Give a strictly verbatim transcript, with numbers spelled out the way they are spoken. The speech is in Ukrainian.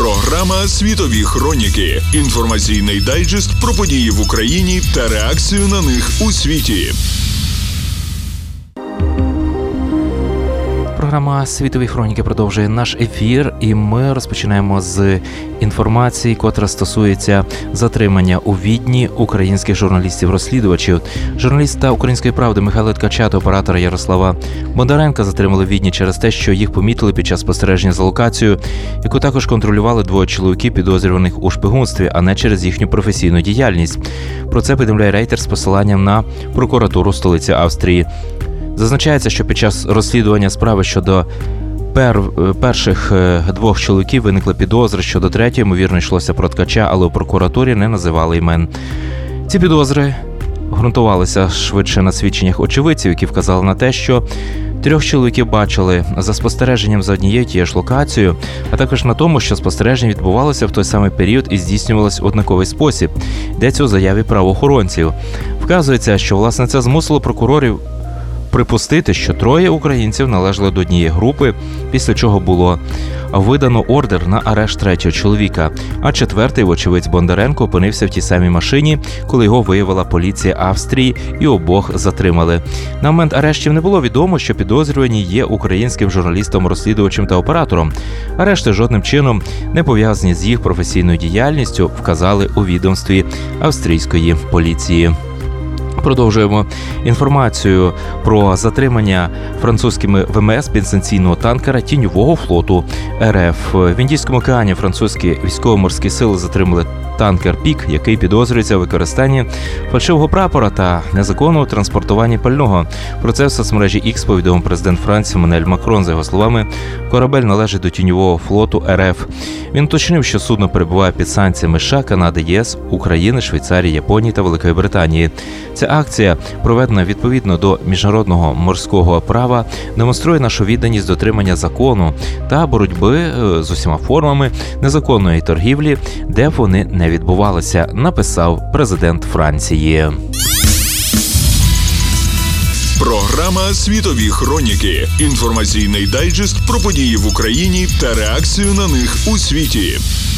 Програма «Світові хроніки». Інформаційний дайджест про події в Україні та реакцію на них у світі. Програма «Світові хроніки» продовжує наш ефір, і ми розпочинаємо з інформації, котра стосується затримання у Відні українських журналістів-розслідувачів. Журналіста «Української правди» Михайла Ткача та оператора Ярослава Бондаренка затримали в Відні через те, що їх помітили під час спостереження за локацією, яку також контролювали двоє чоловіків, підозрюваних у шпигунстві, а не через їхню професійну діяльність. Про це повідомляє Рейтер з посиланням на прокуратуру столиці Австрії. Зазначається, що під час розслідування справи щодо пер... перших двох чоловіків виникли підозри, щодо третього, ймовірно, йшлося про Ткача, але у прокуратурі не називали імен. Ці підозри ґрунтувалися швидше на свідченнях очевидців, які вказали на те, що трьох чоловіків бачили за спостереженням за однією тією ж локацією, а також на тому, що спостереження відбувалося в той самий період і здійснювалося в однаковий спосіб. Йдеться у заяві правоохоронців. Вказується, що, власне, це змусило прокурорів припустити, що троє українців належали до однієї групи, після чого було видано ордер на арешт третього чоловіка, а четвертий, вочевидь Бондаренко, опинився в тій самій машині, коли його виявила поліція Австрії, і обох затримали. На момент арештів не було відомо, що підозрювані є українським журналістом, розслідувачем та оператором. Арешти жодним чином не пов'язані з їх професійною діяльністю, вказали у відомстві австрійської поліції. Продовжуємо інформацію про затримання французькими ВМС підстанційного танкера тіньового флоту РФ. В Індійському океані французькі військово-морські сили затримали танкер «Пік», який підозрюється у використанні фальшивого прапора та незаконному транспортуванні пального. Про це в соцмережі X повідомив президент Франції Еммануель Макрон. За його словами, корабель належить до тіньового флоту РФ. Він уточнив, що судно перебуває під санкціями США, Канади, ЄС, України, Швейцарії, Японії та Великої Британії. Ця акція, проведена відповідно до міжнародного морського права, демонструє нашу відданість дотримання закону та боротьби з усіма формами незаконної торгівлі, де б вони не відбувалися, написав президент Франції. Програма «Світові хроніки». Інформаційний дайджест про події в Україні та реакцію на них у світі.